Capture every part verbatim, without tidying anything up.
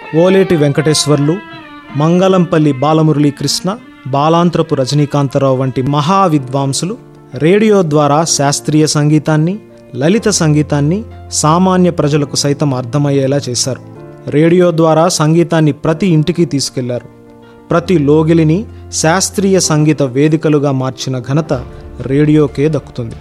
ఓలేటి వెంకటేశ్వర్లు, మంగళంపల్లి బాలమురళీకృష్ణ, బాలాంత్రపు రజనీకాంతరావు వంటి మహా విద్వాంసులు రేడియో ద్వారా శాస్త్రీయ సంగీతాన్ని, లలిత సంగీతాన్ని సామాన్య ప్రజలకు సైతం అర్థమయ్యేలా చేశారు. రేడియో ద్వారా సంగీతాన్ని ప్రతి ఇంటికి తీసుకెళ్లారు. ప్రతి లోగిలిని శాస్త్రీయ సంగీత వేదికలుగా మార్చిన ఘనత రేడియోకే దక్కుతుంది.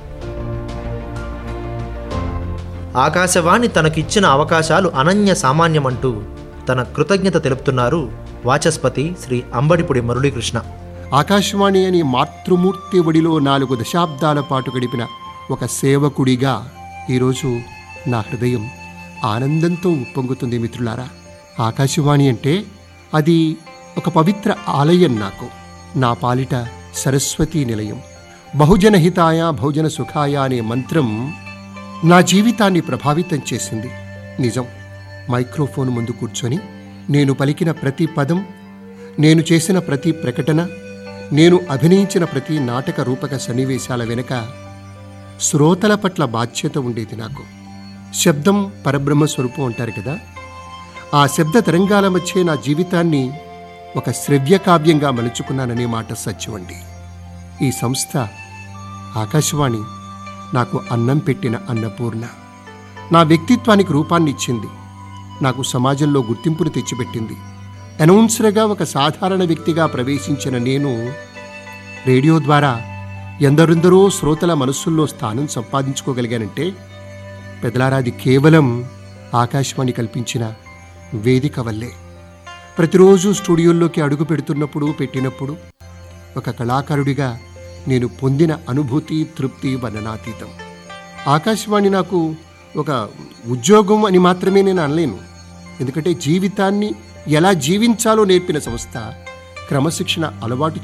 ఆకాశవాణి తనకిచ్చిన అవకాశాలు అనన్య సామాన్యమంటూ తన కృతజ్ఞత తెలుపుతున్నారు వాచస్పతి శ్రీ అంబడిపుడి మురళీకృష్ణ. ఆకాశవాణి అని మాతృమూర్తి ఒడిలో నాలుగు దశాబ్దాల పాటు గడిపిన ఒక సేవకుడిగా ఈరోజు నా హృదయం ఆనందంతో ఉప్పొంగుతుంది. మిత్రులారా, ఆకాశవాణి అంటే అది ఒక పవిత్ర ఆలయం. నాకు నా పాలిట సరస్వతీ నిలయం. బహుజన హితాయ బహుజన సుఖాయ అనే మంత్రం నా జీవితాన్ని ప్రభావితం చేసింది. నిజం, మైక్రోఫోన్ ముందు కూర్చొని నేను పలికిన ప్రతి పదం, నేను చేసిన ప్రతి ప్రకటన, నేను అభినయించిన ప్రతి నాటక రూపక సన్నివేశాల వెనుక శ్రోతల పట్ల బాధ్యత ఉండేది నాకు. శబ్దం పరబ్రహ్మ స్వరూపం అంటారు కదా, ఆ శబ్ద తరంగాల మధ్య నా జీవితాన్ని ఒక శ్రవ్య కావ్యంగా మలుచుకున్నాననే మాట సత్యమండి. ఈ సంస్థ ఆకాశవాణి నాకు అన్నం పెట్టిన అన్నపూర్ణ. నా వ్యక్తిత్వానికి రూపాన్ని ఇచ్చింది, నాకు సమాజంలో గుర్తింపును తెచ్చిపెట్టింది. అనౌన్సర్గా ఒక సాధారణ వ్యక్తిగా ప్రవేశించిన నేను రేడియో ద్వారా ఎందరెందరో శ్రోతల మనస్సుల్లో స్థానం సంపాదించుకోగలిగానంటే పెదలారాది కేవలం ఆకాశవాణి కల్పించిన వేదిక వల్లే. ప్రతిరోజు స్టూడియోల్లోకి అడుగు పెడుతున్నప్పుడు పెట్టినప్పుడు ఒక కళాకారుడిగా నేను పొందిన అనుభూతి, తృప్తి వర్ణనాతీతం. ఆకాశవాణి నాకు ఒక ఉద్యోగం అని మాత్రమే నేను అనలేను. ఎందుకంటే జీవితాన్ని ఎలా జీవించాలో నేర్పిన సంస్థ, క్రమశిక్షణ అలవాటు